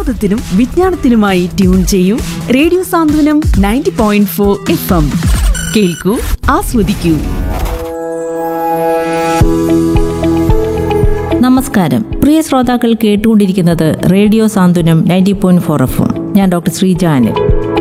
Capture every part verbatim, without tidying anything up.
വിനോദത്തിനും വിജ്ഞാനത്തിനുമായി tune ചെയ്യൂ radio സാന്ത്വനം ninety point four F M. കേൾക്കൂ, ആസ്വദിക്കൂ. നമസ്കാരം, പ്രിയ ശ്രോതാക്കൾ കേട്ടുകൊണ്ടിരിക്കുന്നത് റേഡിയോ സാന്ത്വനം ninety point four F M. ഞാൻ ഡോക്ടർ ശ്രീജ അനിൽ.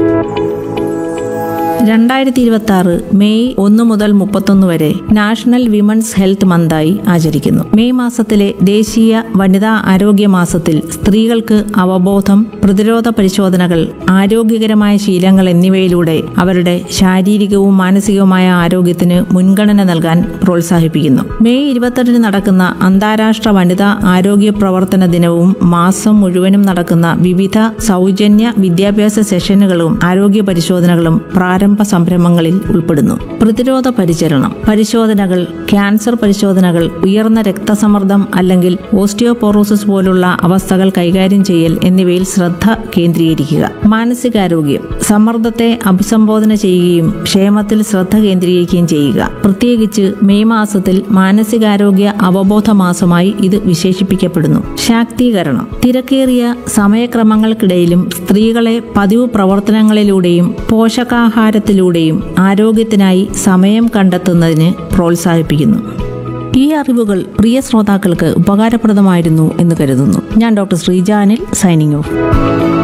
രണ്ടായിരത്തി ഇരുപത്തി ആറ് മെയ് ഒന്ന് മുതൽ മുപ്പത്തൊന്ന് വരെ നാഷണൽ വിമൻസ് ഹെൽത്ത് മന്തായി ആചരിക്കുന്നു. മെയ് മാസത്തിലെ ദേശീയ വനിതാ ആരോഗ്യ മാസത്തിൽ സ്ത്രീകൾക്ക് അവബോധം, പ്രതിരോധ പരിശോധനകൾ, ആരോഗ്യകരമായ ശീലങ്ങൾ എന്നിവയിലൂടെ അവരുടെ ശാരീരികവും മാനസികവുമായ ആരോഗ്യത്തിന് മുൻഗണന നൽകാൻ പ്രോത്സാഹിപ്പിക്കുന്നു. മെയ് ഇരുപത്തെട്ടിന് നടക്കുന്ന അന്താരാഷ്ട്ര വനിതാ ആരോഗ്യ പ്രവർത്തന ദിനവും മാസം മുഴുവനും നടക്കുന്ന വിവിധ സൗജന്യ വിദ്യാഭ്യാസ സെഷനുകളും ആരോഗ്യ പരിശോധനകളും പ്രാരംഭ സംരംഭങ്ങളിൽ ഉൾപ്പെടുന്നു. പ്രതിരോധ പരിചരണം പരിശോധനകൾ, ക്യാൻസർ പരിശോധനകൾ, ഉയർന്ന രക്തസമ്മർദ്ദം അല്ലെങ്കിൽ ഓസ്റ്റിയോപോറോസിസ് പോലുള്ള അവസ്ഥകൾ കൈകാര്യം ചെയ്യൽ എന്നിവയിൽ ശ്രദ്ധ കേന്ദ്രീകരിക്കുക. മാനസികാരോഗ്യം സമ്മർദ്ദത്തെ അഭിസംബോധന ചെയ്യുകയും ക്ഷേമത്തിൽ ശ്രദ്ധ കേന്ദ്രീകരിക്കുകയും ചെയ്യുക. പ്രത്യേകിച്ച് മെയ് മാസത്തിൽ മാനസികാരോഗ്യ അവബോധ മാസമായി ഇത് വിശേഷിപ്പിക്കപ്പെടുന്നു. ശാക്തീകരണം തിരക്കേറിയ സമയക്രമങ്ങൾക്കിടയിലും സ്ത്രീകളെ പതിവ് പ്രവർത്തനങ്ങളിലൂടെയും പോഷകാഹാരത്തിലൂടെയും ആരോഗ്യത്തിനായി സമയം കണ്ടെത്തുന്നതിന് പ്രോത്സാഹിപ്പിക്കുന്നു. ഈ അറിവുകൾ പ്രിയ ശ്രോതാക്കൾക്ക് ഉപകാരപ്രദമായിരുന്നു എന്ന് കരുതുന്നു. ഞാൻ doctor Sreeja Anil, signing off.